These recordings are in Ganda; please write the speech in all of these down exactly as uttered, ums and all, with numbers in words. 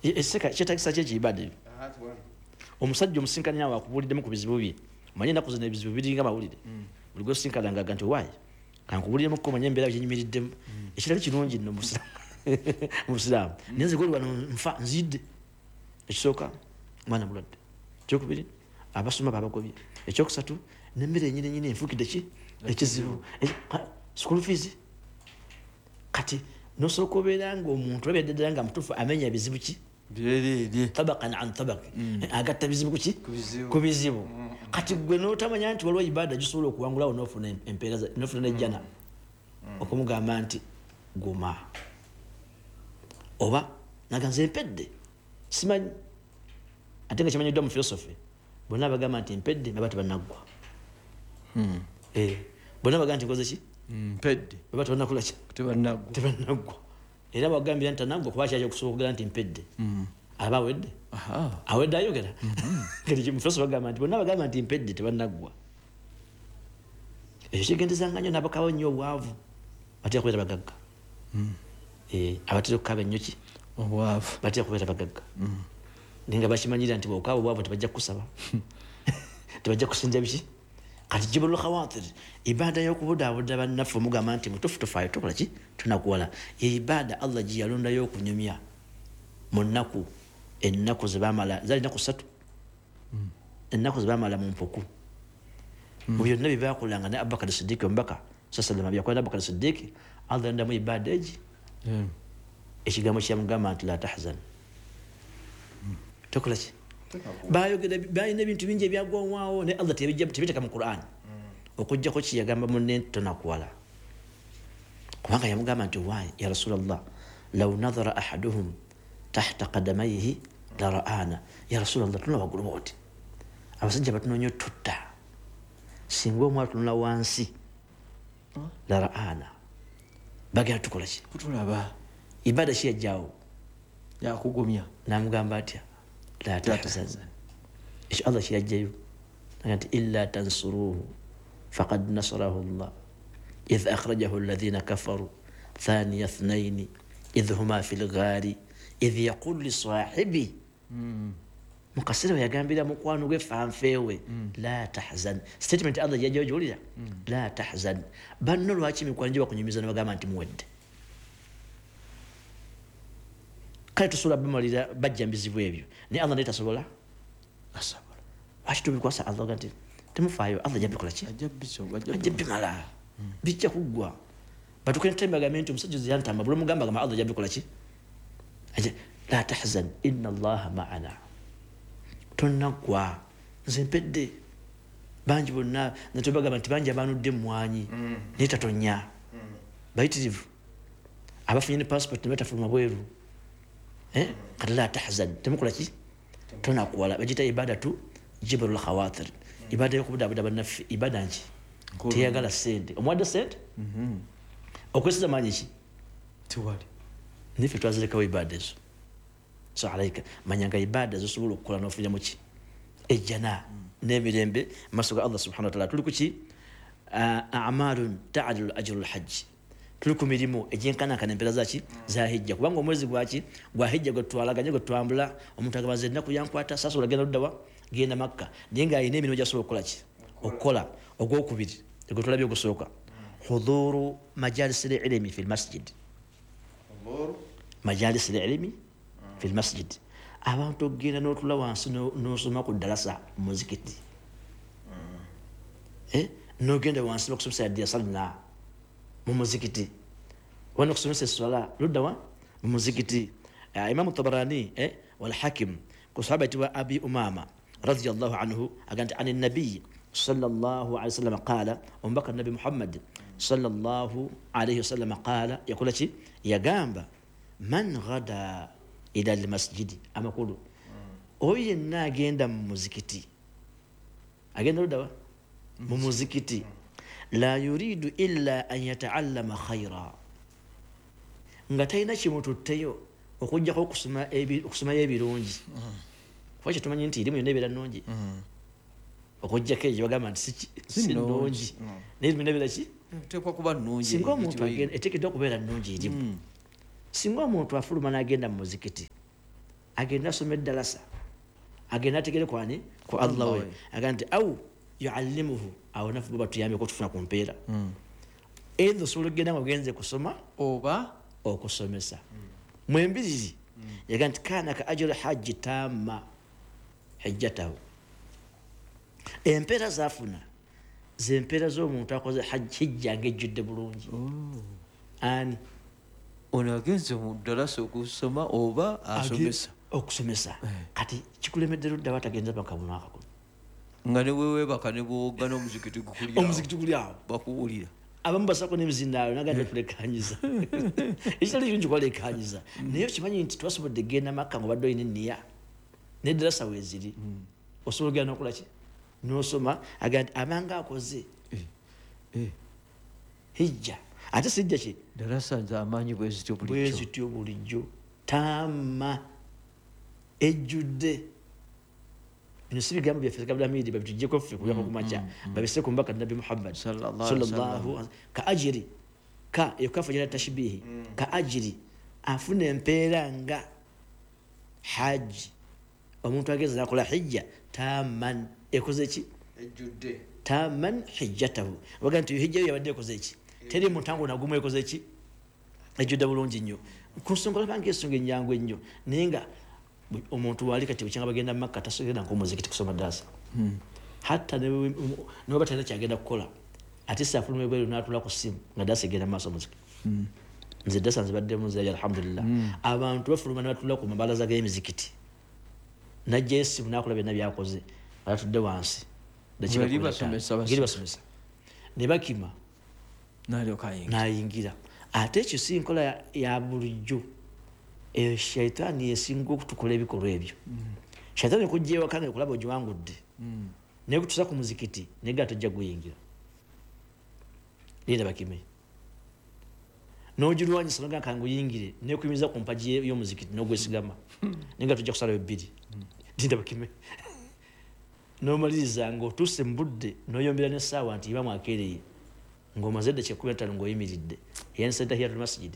eseka kyetagisa kye kibadde omusajja omusinkanya wakubuliddemu ku bizibu bye manye naku zino ebizibu biringa mawulire buli gwe osinkalanga nti waayi kankubuliddemu ko manye embeera gyenyimiriddemu ekirali kirungi nno mu busiraamu naye nze gwoli wano nfa nzidde ekisooka mwana mulwadde ekyokubiri abasoma babagobye ekyokusatu nemmere enyini enyini enfuukidde ki ekizibu school fees kati nosooka obeera nga omuntu olabedde ddala nga mutuufu amenya ebizibu ki tabakan an tabak agatta bizibu kuki ku bizibu kati gwe notamanya nti waliwo ibaada gisobola okuwangulawo nofuna empeera nofuna nejjana okumugamba nti guma oba naganze empedde simanyi ate nga kimanyiddwa mu philosophy bonna bagamba nti empedde baba tebanaggwa bonna bagamba nti nkoze ki mpedde baba tebanakola ki tebanaggwa era bagambira nti tanaggwa kuba kyaki okusobola okugera nti mpedde aba awedde awedde ayogera kati mufilosofi bagamba nti bonna bagamba nti mpedde tebanaggwa ekyo kigendezanga nnyo n'abakawo nnyo obwavu batera kubeera bagagga abatera okukaba ennyo ki obwavu batera kubeera bagagga naye nga bakimanyira nti bwokaba obwavu tebajja kukusaba tebajja kusinza biki kati jibulul khawatir ibada y'okubudaabuda bannaffe omugamba nti mutufu tufaayo tukola ki tunakuwala ye ibada Allah gye yalondayo okunyumya mu nnaku ennaku ze baamala zaali nnaku ssatu ennaku ze baamala mu mpuku mu byonna bye baakolanga ne Abubakar Siddiiki omubaka sallallahu alaihi wasallam Abubakar Siddiiki Allah yandamu ibada egi ekigambo kyamugamba nti la tahzan tokola ki bayogera bayina ebintu bingi ebyagwawawo ne Allah tebiteka mu Qur'an okujjako kiyagamba munne tonakuwala kubanga yamugamba nti waayi ya Rasulallah law nadhara ahaduhum tahta qadamayhi la ra'ana ya Rasulallah tuna wagulu boti abasajja batunonyo tutta singo omwa tunula wansi la ra'ana bagera tukola ki kutulaba ibada shi yajjawo ya kugumya namugamba atya la tahzan ish Allah shi yajjayo nti illa tansuruhu faqad nasarahu Allah idh akhrajahu alladhina kafaru thaniya ithnain idh huma fil ghari idh yaqulu li sahibi mukasira yagambira mukwano gwe fanfewe la tahzan statement Allah yajjayo jolira la tahzan banno lwaki mikwanje bakunyumiza nabagamba nti muwedde kale tusobola bimalira bajja mbizibu ebyo naye Allah netasobola asobola lwaki tubikwasa Allah nti temufaayo Allah jabikola ki ajabimala bijja kuggwa batukentembagambe nti omusajja ziyantamba buli omugamba gamba Allah jabikola ki la tahzan inna Allaha ma'ana tonnaggwa nze mpedde bangi bonna netubagamba nti bangi abanudde mumwanyi naye tatonya bayitirivu abafunye ne passport nebatafuluma bweru kati la tahzan temukola ki tonakuwala bagita ibada tu jibrul khawatir ibada yokubudaabuda bannaffe ibada nki teyagala sente omwadde sente okwesiza manyi ki tiwali nife twazirekawo ibada ezo so alaika manyanga ibada zosobola okukola nofunyamu ki ejjana n'emirembe maaso ga Allah subhanahu wa ta'ala tuli ku ki a'malun ta'dilu ajrul hajj tuli ku mirimu egyenkanakana empeera zaki za hijja kubanga omwezi gwaki gwa hijja gwe twalaganye gwe twambula omuntu agabaze ennaku yankwata sasa olagenda luddawa genda Makka naye nga alina emirimu gyasobola okukola ki okukola ogwokubiri gwe tulabye ogusooka huduru majalis al-ilmi fi al-masjid majalis al-ilmi fi al-masjid abantu ogenda n'otula wansi n'osoma ku ddalasa mu muzikiti n'ogenda wansi n'okusomesa yaddiya salina mu muzikiti wana kusomesa swala luddawa mu muzikiti Imam Tabarani eh wal Hakim ku sahabati wa Abi Umama radiyallahu anhu aganta an an-nabiy sallallahu alayhi wasallam qala umbaka nabi Muhammad sallallahu alayhi wasallam qala yakula chi yagamba man ghada ila al-masjid amakulu oye na agenda mu muzikiti agenda luddawa mu muzikiti la yuridu illa an yata'allama khayra nga tayina kimututteyo okujjako okusoma okusoma ebirungi kwa kyo tumanyi nti erimu yonna ebeera nnungi okujjako ekyo bagamba nti si nnungi naye erimu nebeera ki tekwa kuba nnungi singa omuntu agenda eteekeddwa okubeera nnungi erimu singa omuntu afuluma n'agenda mu muzikiti agenda asoma eddalasa agenda ategere kwani ku Allah we agamba nti au yuallimuhu awo nafu batuyambe ko tufuna ku mpeera ezo solo genda ngogenze kusoma oba okusomesa mwembiriri yagamba nti kana ka ajru hajji tamma hajjatahu empeera zafuna zempeera z'omuntu akoze hijja ngejjudde bulungi ani ono agenze mu ddalasa okusoma oba asomesa okusomesa kati kikulemedde ludda watagenza bakabona akakono nga ne wewe bakane bwoga n'omuzikiti gukuli awo omuzikiti guli awo bakuwulira abamu basako n'emizindaalo naganda tulekanyiza ekitali kirungi kwalekanyiza naye kimanyi nti twasobodde genda makka nga obadde olina enniya neddalasa weeziri osobola ogenda nokola ki nosoma agamba nti amanga akoze hijja ate sijja ki ddalasa nze amaanyi bwezityo bulijjo bwezityo bulijjo tamma ejjudde bino si bigambo byaffe kablamidi babitujjeko ffe kuyaka kumaca babise ku mbaka nabi Muhammad sallallahu ka ajiri ka yukafa jana tashbihi ka ajiri afuna empeera nga haji omuntu ageze nakola hijja taman ekoze ki ejjudde taman hijjatahu waga nti hijja yabadde ekoze ki teri mutango nagumu ekoze ki ejjudde bulungi nnyo kusongola bange esonga ennyangu ennyo naye nga omuntu wali kati bukyanga bagenda makka tasogenda nkomuzikiti kusoma ddalasa hatta ne batalina kyagenda kukola ate saafuluma ebweru n'atula ku ssimu nga ddalasa egenda mu maaso muzikiti nze ddalasa nzibaddemu nze alhamdulillah abantu bafuluma ne batula ku mabalaza g'emizikiti najja essimu n'akola byonna byakoze batudde wansi Ngeri basomesa ngeri basomesa ne bakima n'alyoka n'ayingira ate ekyo si nkola ya- ya bulijjo eyo shaitaani yesinga okutukola ebikolwa ebyo shaitaani ekujja ewaka nga ekulaba ogiwangudde naye kutusa ku muzikiti naye nga tojja guyingira linda bakime n'ogirwanyisa noga nka nguyingire nekuyimiza ku mpagi y'omuzikiti n'ogwesigama naye nga tojja kusalawo ebbiri linda bakime n'omaliriza ng'otuuse mu budde n'oyombera n'essaawa nti iba mwakeereye ng'omaze edda kyekumi na ttaano ng'oyimiridde eyanisa tahiyatul masjidi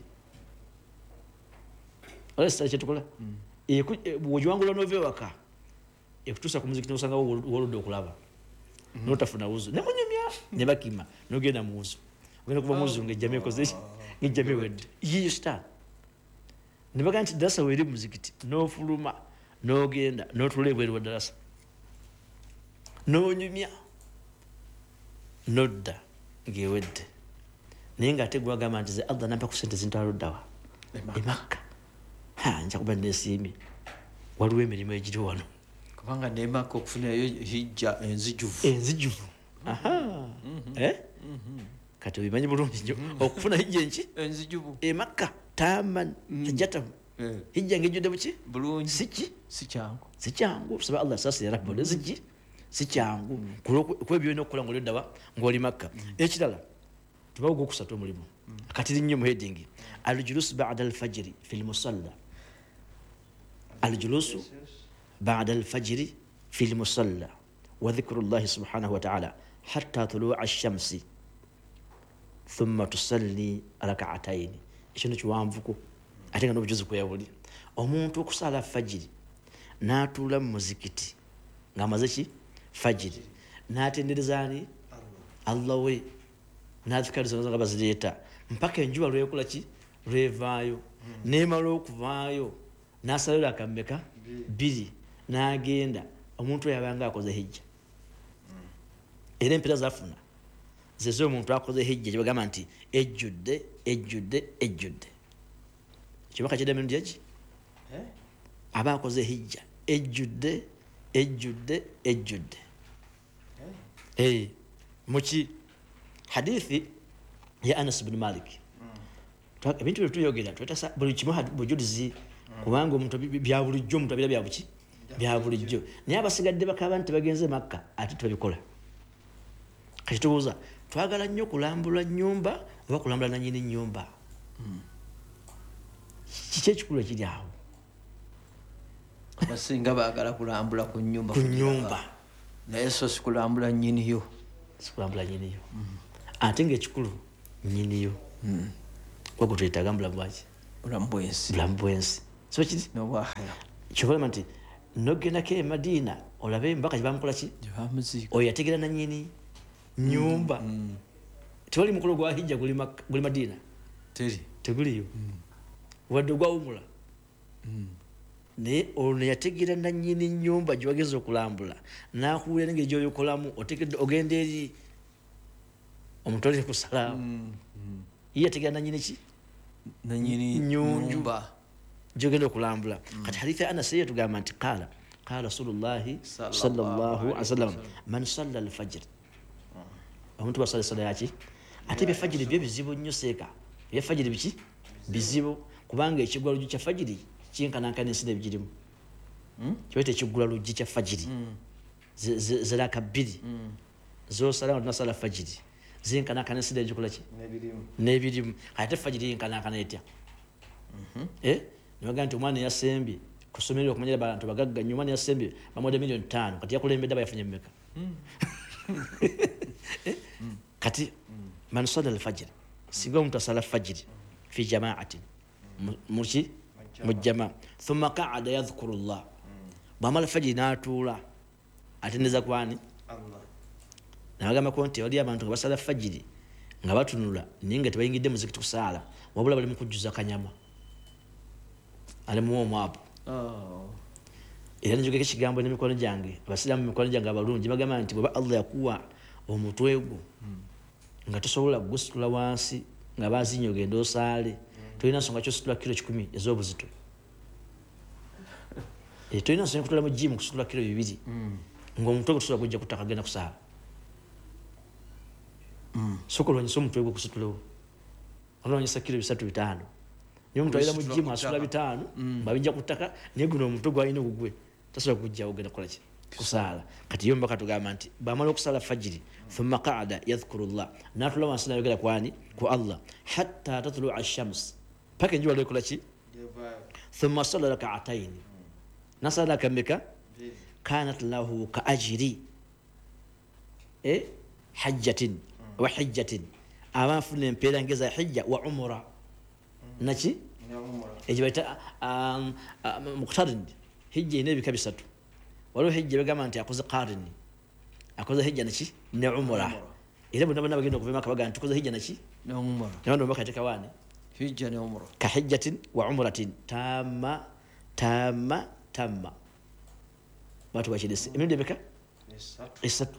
ola sitali kyetukola bwogiwangula n'ova ewaka ekutuusa ku muzikiti n'osangawo woludde okulaba n'otafuna wuzu nemunyumya ne bakima n'ogenda mu wuzu ogenda kuba muwuzu ng'ejjama ekoze ng'ejjama ewedde yiyo sitaani ne bagaa nti ddalasa weeri mu muzikiti n'ofuluma n'ogenda n'otula ebweru wa ddalasa n'onyumya n'odda ng'ewedde naye ng'ate gwagamba nti ze allah nampa ku sente zintwala oddawa emakka nja kuba nesiimye waliwo emirimu egiri wano kubanga nemaka okufunayo hijja enzijuvu enzijuvu kati obimanyi bulungi nnyo okufuna hijja enki enzijuvu emakka taman hijjatahu hijja ngejjudde buki bulungi siki si kyangu si kyangu tusaba allah sasi ya rabbi siki si kyangu kwebyo olina okukola ngaoli oddawa ng'oli makka ekirala tubawo gwokusatu omulimu katiri nnyo muhedingi aljulusu bada alfajiri fi lmusalla الجلوس بعد الفجر في المصلى وذكر الله سبحانه وتعالى حتى طلوع الشمس ثم تصلي ركعتين شنو kiwanvuko ate nga n'obujuzi kweyawuli omuntu okusala fajiri n'atuula mu muzikiti ng'amaze ki fajiri n'atendereza ani allah we n'azikari zonna nga bazireeta mpaka enjuba lwekola ki lwevaayo n'emala okuvaayo n'asalira akammeka bbiri n'agenda omuntu oyo abanga akoze hijja era empeera zafuna zeze omuntu akoze hijja gyebagamba nti ejjudde ejjudde ejjudde kibaka kidda emirundi egi aba akoze hijja ejjudde ejjudde ejjudde muki hadithi ya Anas bin Malik ebintu bye tuyogera twetasa buli kimu bujulizi kubanga omuntu bya bulijjo omuntu abira bya buki bya bulijjo naye abasigadde bakaba nti bagenze makka ate tubikola kati tubuuza twagala nnyo kulambula nnyumba oba kulambula nannyini nnyumba kiki ekikulu ekiri awo abasinga baagala kulambula ku nnyumba ku nnyumba naye so si kulambula nnyiniyo sikulambula nnyiniyo ate ngaekikulu nnyiniyo wagwe twetaaga mbulamu bwaki bulamu bwensi bulamu bwensi so kiri n'obwahera kyova nti nogendako e Madina olabe embaka gyebamukola ki oyo yategera nanyini nyumba tewali mukolo gwa hijja guli Madina teguliyo wadde ogwawumula naye ono yategera nanyini nyumba gyewageza okulambula nakuwulira nengeri gyoyokolamu otegedde ogenda eri omutwalire ku salaamu ye yategera nanyini ki nanyini nyumba gyogenda okulambula kati hadithi ya Anas yetugamba nti qala qala rasulullahi sallallahu alaihi wasallam man salla al-fajr omuntu basala sala yaki ate byafajiri byo bizibu nnyo seeka byafajiri biki bizibu kubanga ekigwa lujja kya fajiri kinkanankana ensi nebigirimu kyoyita ekigula lujja kya fajiri ziraka bbiri zosala nasala fajiri zinkanankana ensi nebigikola ki nebirimu ate fajiri yinkanankana etya nibaga nti omwana yasembye kusomera okumanyira abantu bagagga nnyo omwana yasembye bamwedde miliyoni ttaano kati yakulembedde abayafunye mmeka kati man salla al-fajr singa omuntu asala fajiri fi jamaatin muki mujjama thumma qa'ada yadhkuru llah bwamala fajiri n'atuula ateneza kwani nabagambako nti wali abantu nga basala fajiri nga batunula naye nga tebayingidde muzikiti kusaala wabula bali mu kujjuza kanyama alimu omwapo era njogeko ekigambo n'emikono gyange abasiraamu mikono gyange abalungi bagamba nti bweba Allah yakuwa omutwe gwo nga tosobola gusitula wansi nga bazinyo genda osaale tolina nsonga kyositula kilo kikumi ez'obuzito tolina nsonga kutula mu jimu kusitula kilo bibiri ng'omutwe gwo tosobola kujja kutaka genda kusaala soka olwanyisa omutwe gwo kusitulewo olwanyisa kilo bisatu bitaano niyo omuntu ayira mu jimu asitula bitaano babijja ku ttaka naye guno omutwe gwalina ogugwe tasobola kujjawo ogenda kukola ki kusaala kati yo mbaka tugamba nti bamala okusala fajiri thumma qa'ada yadhkuru llah natula wansi nayogera kwani ku Allah hatta tatlua ash-shams paka enjuba lwekola ki thumma salla rak'atayn nasala kameka kanat lahu ka ajri eh hajjatin wa hajjatin abafuna empeera ngeza hijja wa umra naki ejibaita muqtarin hijja ine bika bisatu waliwo hijja bagamba nti akoze qarini akoze hijja naki ne umra era bonna bonna bagenda okuvema kabaga nti akoze hijja naki ne umra nabano bakateka wani hijja ne umra ka hijjatin wa umratin tamma tamma tamma watu bachidesi eminde bika esatu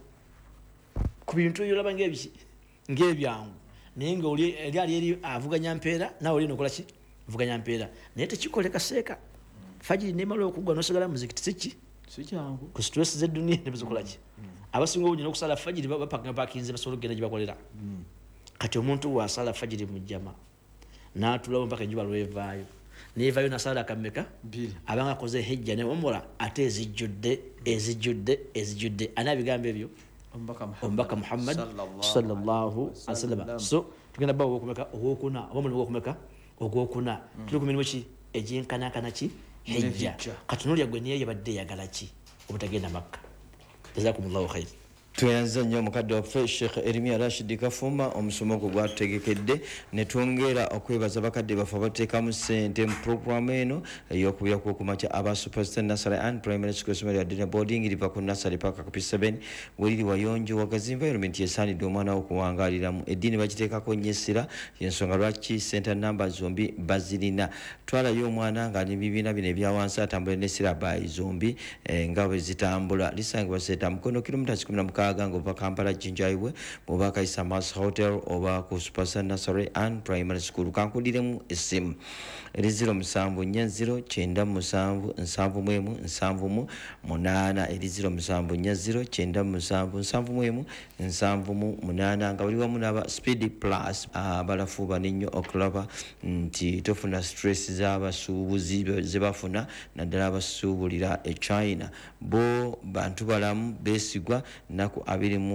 ku bintu yolaba ngebiki ngebyangu naye nga oli eri ali eri avuganya mpeera nawe oli nokola ki vuganya mpeera naye tekikoleka seeka fajiri nemala okugwa nosigala muzikiti siki si kyangu ku stress z'edduniya nebizikola ki abasinga obungi n'okusala fajiri bapanga pakinze basobola okugenda gye bakolera kati omuntu wasala fajiri mu jjama n'atulawo mpaka enjuba lwevaayo neevaayo nasala akameka abanga akoze hijja ne umra ate ezijjudde ezijjudde ezijjudde ani abigambo ebyo omubaka Muhammad sallallahu alaihi wasallam so tugenda bawo okumeka ogwokuna oba mulimu okumeka ogwokuna tuli ku mirimu ki egy'enkanakana ki hijja katunulya gwe niye yabadde yagala ki obutagenda Makka jazakumullahu khair tuyanza nnyo mukadde waffe Sheikh Erimia Rashid Kafuma omusomo gwe gwatutegekedde ne twongera okwebaza bakadde baffe abateekamu ssente mu programu eno ey'okubira kw'okumakya aba Superstar Nursery and Primary School Somali Adina Boarding liva ku nursery paka ku P seven weliri wayonjo wagazi environment yesaanidde omwana wo okuwangaaliramu eddiini bagiteekako nnyo essira y'ensonga lwaki center number zombi bazirina twalayo omwana nga n'ebibiina bino ebyawansi atambula n'essira bayi zombi nga bwe zitambula lisangibwa seeta mukono kilomita kikumi na mukaaga nga oba Kampala Jinjaiwe oba Kaisa Mas Hotel oba ku Superstar Nursery and Primary School kankudiremu essimu eri zero musanvu nnya zero kyenda musanvu nsanvu mu emu nsanvu mu munaana eri zero musanvu nnya zero kyenda musanvu nsanvu mu emu nsanvu mu munaana nga bali wamu n'aba Speed Plus abalafuuba n'ennyo okulaba nti tofuna stress z'abasuubuzi ze bafuna naddala abasuubulira e China bo bantu balamu beesigwa naku abiri mu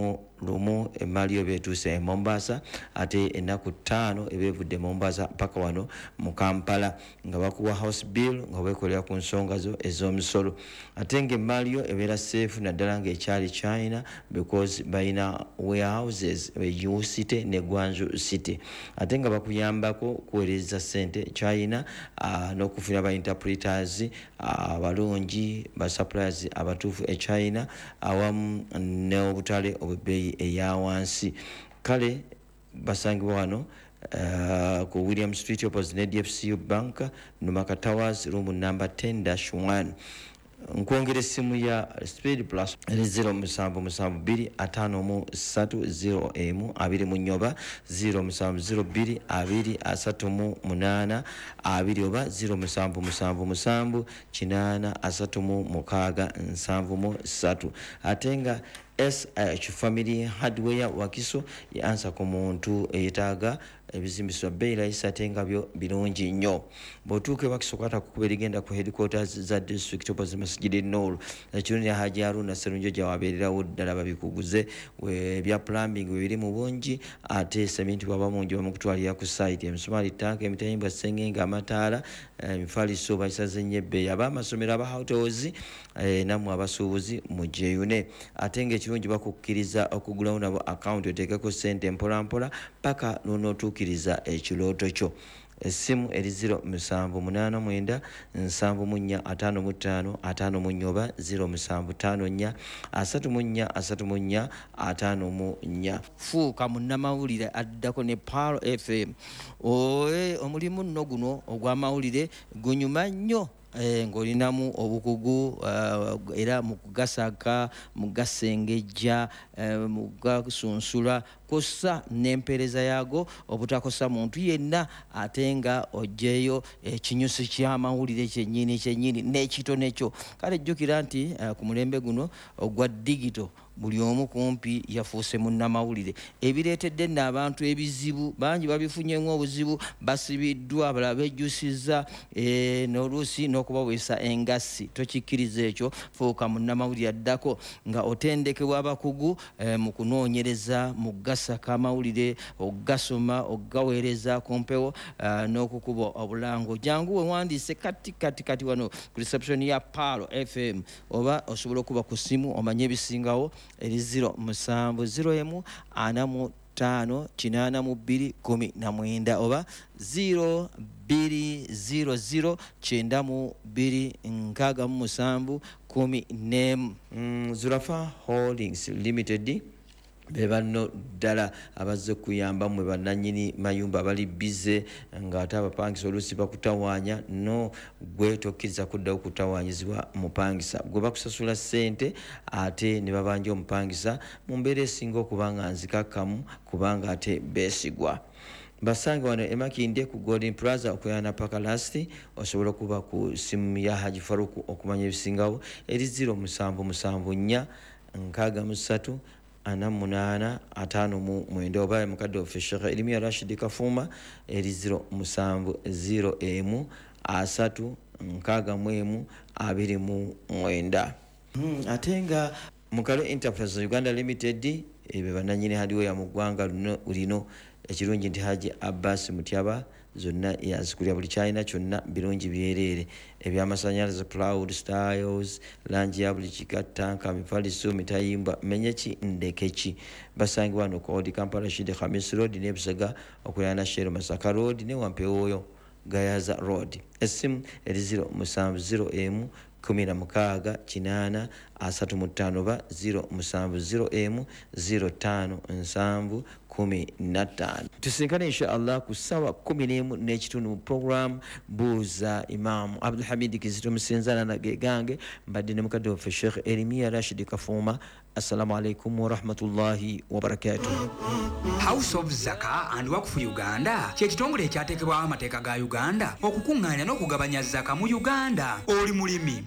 lumu emaali yo betuuse e Mombasa ate ennaku ttaano ebevudde Mombasa paka wano mu Kampala nga bakuwa house bill nga bekolera ku nsonga zo ez'omusolo ate ng'emaali yo ebeera safe naddala ng'ekyali China because bayina warehouses e City ne Guangzhou City ate nga bakuyambako kuweereza ssente China uh, n'okufuna ba interpreters abalungi uh, ba suppliers abatuufu e China awamu n'obutale obwebbeeyi eya wansi kale basangibwa wano uh, ku William Street opposite N D F C Bank Numaka Towers room number ten dash one nkwongera essimu ya Speed Plus zero musanvu musanvu bbiri ataano mu ssatu zero emu abiri mu nnyoba zero musanvu zero bbiri abiri asatu mu munaana abiri oba zero musanvu musanvu musanvu kinaana asatu mu mukaaga nsanvu mu ssatu ate nga S H Family Hardware Wakiso yansa ku muntu eyetaaga ebizimbiswa bei rahisi ate nga byo birungi nnyo bw'otuuka Wakiso kwata kukuba erigenda ku headquarters za district opposite Masjid Noor ekirungi Haji Haruna Sserunjo gyawabeererawo ddala babikuguze ebya plumbing biri mu bungi ate cement bwaba mungi bamukutwalira ku site emisumaali tanka emitayimbwa sengenge amataala emifaliso bayisaze nnyo ebbeeyi ab'amasomero aba hotels nammwe abasuubuzi mujeyune ate ng'ekirungi bakukkiriza okugulawo nabo account oteekeko ssente mpola mpola paka n'onootuukiriza ekirooto kyo essimu eri zero musanvu munaana mwenda nsanvu mu nnya ataano mu ttaano ataano mu nnya oba zero musanvu ttaano nnya asatu mu nnya asatu mu nnya ataano mu nnya fuuka munnamawulire addako ne Palo F M oe omulimu nno guno ogw'amawulire gunyuma nnyo Eh, ngolinamu obukugu uh, era mukugasaka mugasengejja uh, mugasunsula kosa n'empereza yago obutakosa muntu yenna ate nga ojeyo ekinyusi ky'amawulire kyennyini kyennyini n'ekito nekyo kale jjukira nti uh, ku mulembe guno ogwa digital buli omu kumpi yafuuse munnamawulire ebireetedde nno abantu ebizibu bangi babifunyemu obuzibu basibiddwa abalala bejjusiza e, n'oluusi n'okubaweesa engassi tokikkiriza ekyo fuuka munnamawulire addako nga otendekebwa abakugu e, mu kunoonyereza mu gasaka amawulire ogasoma ogaweereza ku mpewo uh, n'okukuba obulango jangu wewandiise kati kati kati wano ku reception ya Palo F M oba osobola okuba ku simu omanye ebisingawo eri zero musanvu zero emu ana mu ttaano kinaana mu bbiri kumi na mwenda oba zero bbiri zero zero kyenda mu bbiri nkaaga mu musanvu kumi n'emu. mm, Zurafa Holdings Limited bebanno ddala abazze kuyamba mwe bannannyini mayumba abali bize ng'ate abapangisa oluusi bakutawaanya no gwe tokkiriza kuddawo kutawaanyizibwa mupangisa gwe bakusasula ssente ate ne babanja omupangisa mu mbeera esinga okuba nga nzikakkamu kubanga ate beesigwa. Basange wano emakinde ku Golden Plaza okuyana paka lasti osobola okuba ku simu ya Haji Faruku okumanya ebisingawo eri zero musanvu musanvu nnya nkaaga mu ssatu ana munaana ataano mu mwenda oba mukadde waffe Sheikh Erimia Rashid Kafuma eri zero musanvu zero emu asatu nkaaga mu emu abiri mu mwenda. Hmm, ate nga Mukalo Enterprise Uganda Limited ebe bannannyini hardware ya mu ggwanga lino ekirungi nti Haji Abbas Mutyaba zonna yazikulya buli kyalina kyonna birungi byereere ebyamasanyalaze cloud styles langi ya buli kika tanka mifaliso mitayimbwa menyeki ndekeki basangi wano ku Old Kampala Rashid Khamis Road ne Busaga okuyana Shero Masaka Road ne Wampeoyo Gayaza Road. Esimu eri zero musanvu zero emu kumi na mukaaga kinaana asatu mu ttaano ba zero musanvu zero emu zero ttaano nsanvu kumi na ttaano. Tusinkane inshallah ku ssaawa kumi n'emu n'ekitundu mu program buuza Imam Abdul Hamid Kizito Musenzana na gegange mbadde ne mukadde waffe Sheikh Erimia Rashid Kafuma. Assalamu alaikum wa rahmatullahi wa barakatuh. House of Zaka and Waqf Uganda kye kitongole ekyateekebwawo amateeka ga Uganda okukuŋŋaanya n'okugabanya zaka mu Uganda. Oli mulimi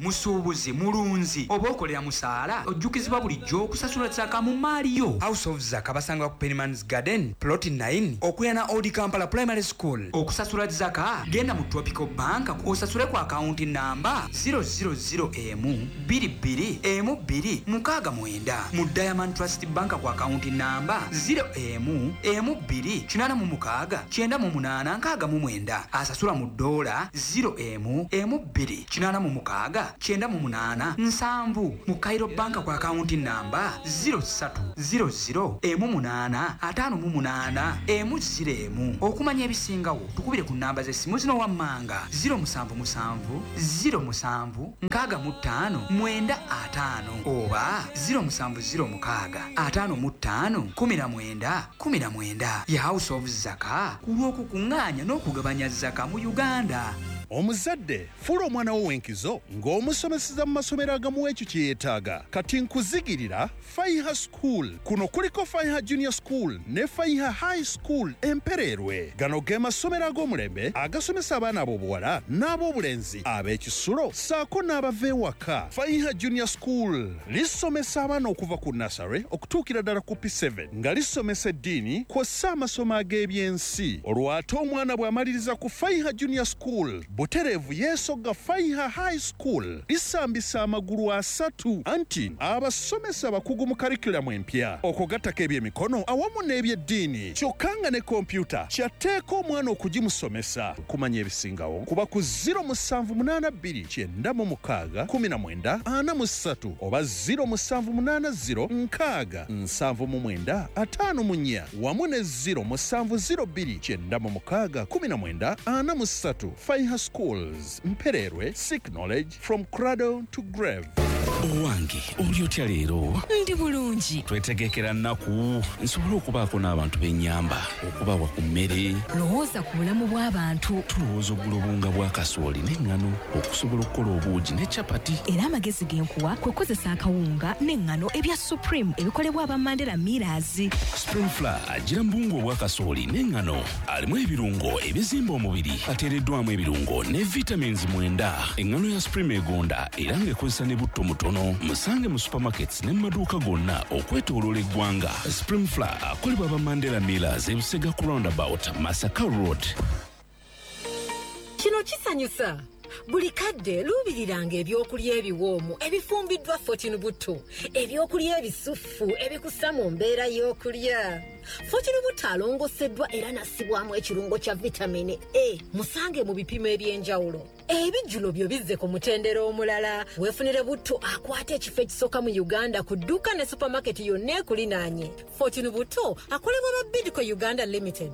musuubuzi mulunzi oba okolera musaala ojjukizibwa bulijjo okusasula zaka mu maaliyo. House of Zaka basanga ku Pennyman's Garden plot nine okuyana Old Kampala Primary School. Okusasula zaka genda mu Tropical Bank osasule ku account namba zero zero zero emu bbiri bbiri emu bbiri mukaaga mwenda, mu Diamond Trust Bank ku account namba zero emu emu bbiri kinaana mu mukaaga kyenda mu munaana nkaaga mu mwenda. Asasula mu dola zero emu emu bbiri kinaana mu mukaaga kyenda mu munaana nsanvu, mu Cairo Bank ku account namba zero ssatu zero zero emu munaana ataano mu munaana emu ziro emu. Okumanya ebisingawo tukubire ku namba z'essimu zino wammanga zero musanvu musanvu zero musanvu nkaaga mu ttaano mwenda ataano oba zero musanvu zero mukaaga ataano mu ttaano kumi na mwenda kumi na mwenda. Ye House of Zaka ku lw'okukuŋŋaanya n'okugabanya zaka mu Uganda. Omuzadde fuula omwana wo w'enkizo ng'omusomeseza mu masomero agamu ekyo kye yeetaaga. Kati nkuzigirira Faiha School. Kuno kuliko Faiha Junior School ne Faiha High School Empererwe. Gano ge masomero ag'omulembe agasomesa abaana ab'obuwala n'ab'obulenzi ab'ekisulo ssaako n'abava ewaka. Faiha Junior School lisomesa abaana okuva ku nursery okutuukira ddala ku P seven nga lisomesa eddiini kw'ossa amasomo ag'ebyensi. Olwo ate omwana bw'amaliriza ku Faiha Junior School butereevu yeesogga Faiha High School lisambisa amagulu asatu anti abasomesa bakugu mu karikulamu empya okugattako ebyemikono awamu n'ebyeddiini kyokka nga ne kompyuta kyatteeka omwana okugimusomesa. Kumanya ebisingawo kuba ku zero musanvu munaana bbiri kyenda mu mukaaga kumi na mwenda ana mu ssatu oba zero musanvu munaana zero nkaaga nsanvu mu mwenda ataano mu nnya wamu ne zero musanvu zero bbiri kyenda mu mukaaga kumi na mwenda ana mu ssatu. Faiha Schools Mpererwe, seek knowledge from cradle to grave. Owange oli otya leero? Ndi bulungi. Twetegekera nnaku nsobole okubaako n'abantu b'ennyamba okubawa ku mmere. Lowooza ku bulamu bw'abantu. Tulowooza ogula obunga bwa kasooli n'eŋŋano okusobola okukola obuugi ne capati. Era amagezi g'enkuwa kwe kukozesa akawunga n'eŋŋano ebya Supreme ebikolebwa aba Mandela Millers. Spring Flour agira mbungu obwa kasooli n'eŋŋano alimu ebirungo ebizimba omubiri ateereddwamu ebirungo ne vitamins mwenda. Eŋŋano ya Supreme egonda era ng'ekozesa ne butto mutono. Musange mu supermarkets ne maduuka gonna okwetooloola eggwanga. Spring Flour akolebwa aba Mandela Millers e Busega ku roundabout Masaka Road. Kino kisanyusa. Buli kadde luubiriranga ebyokulya ebiwoomu ebifumbiddwa Fortune Buto, ebyokulya ebisufu ebikussa mu mbeera y'okulya. Fortune Buto alongoseddwa era nassibwamu ekirungo kya vitamini A. Musange mu bipimo eby'enjawulo. Ebijjulo byo bizze ku mutendera omulala. Weefunire Buto akwata ekifo ekisooka mu Uganda ku dduuka ne supermarket yonna ekulinaanye. Fortune Buto akolebwa ba Bidco Uganda Limited.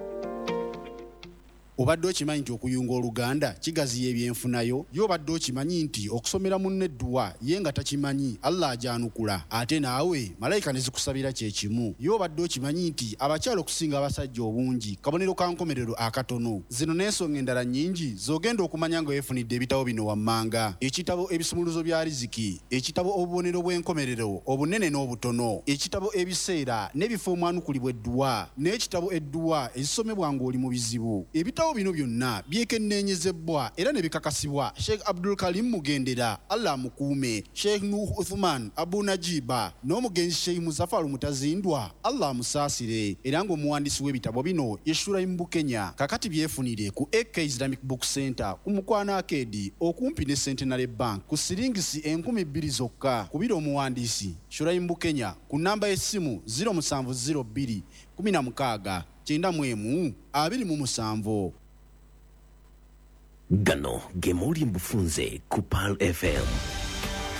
Obadde okimanyi nti okuyunga Oluganda kigaziya ebyenfunayo? Y'obadde okimanyi nti okusomera munne edduwa ye nga takimanyi Allah ajanukula ate naawe malayika ne zikusabira kye kimu? Y'obadde okimanyi nti abakyala okusinga abasajja obungi kabonero ka nkomerero akatono? Zino n'ensonga endala nnyingi z'ogenda okumanya nga weefunidde ebitabo bino wammanga: ekitabo ebisumuluzo bya riziki, ekitabo obubonero bw'enkomerero obunene n'obutono, ekitabo ebiseera n'ebifo omwanukulibwa edduwa, n'ekitabo edduwa ezisomebwa ng'oli mu bizibu. Ebitabo bino byonna byekenneenyezebwa era ne bikakasibwa Sheikh Abdul Karim Mugendera, Allah mukuume, Sheikh Nuh Uthman Abu Najiba n'omugenzi Sheikh Muzaffar Mutazindwa, Allah musaasire. Era ng'omuwandiisi w'ebitabo bino ye Shuraim Bukenya. Kakati byefunire ku A K Islamic Book Center ku Mukwana Arcade okumpi ne Centenary Bank ku siringisi enkumi bbiri zokka. Kubira omuwandiisi Shuraim Bukenya ku namba y'essimu zero musanvu zero bbiri kumi na mukaaga kyenda mu emu abiri mu musanvu. Gano ge muli mbufunze ku P A L F M.